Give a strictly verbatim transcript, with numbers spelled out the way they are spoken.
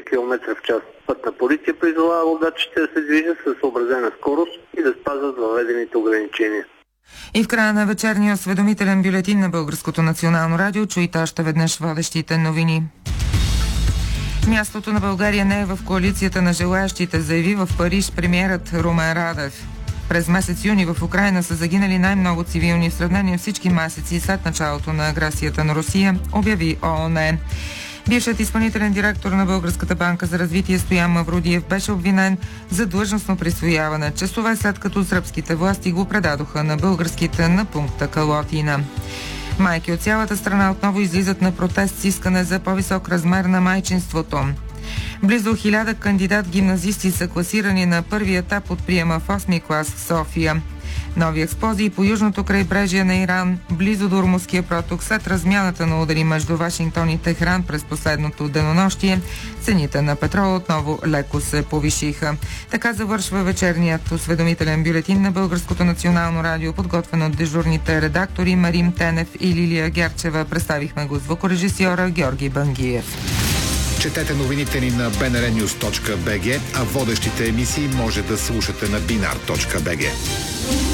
километра в час. Пътна полиция призовава водачите да се движат със съобразена скорост и да спазват въведените ограничения. И в края на вечерния осведомителен бюлетин на Българското национално радио чуйте още веднъж водещите новини. Мястото на България не е в коалицията на желаящите, заяви в Париж премиерът Румен Радев. През месец юни в Украйна са загинали най-много цивилни в сравнение всички месеци след началото на агресията на Русия, обяви ООН. Бившият изпълнителен директор на Българската банка за развитие Стоян Мавродиев беше обвинен за длъжностно присвояване, часове след като сръбските власти го предадоха на българските на пункта Калотина. Майки от цялата страна отново излизат на протест с искане за по-висок размер на майчинството. Близо хиляда кандидат-гимназисти са класирани на първи етап от приема в осми клас в София. Нови експлозии по южното крайбрежие на Иран, близо до Румънския проток, след размяната на удари между Вашингтон и Техран през последното денонощие, цените на петрол отново леко се повишиха. Така завършва вечерният осведомителен бюлетин на Българското национално радио, подготвен от дежурните редактори Марим Тенев и Лилия Герчева. Представихме го звукорежисьора Георги Бангиев. Четете новините ни на би ен ар нюз точка би джи, а водещите емисии може да слушате на бинар точка би джи.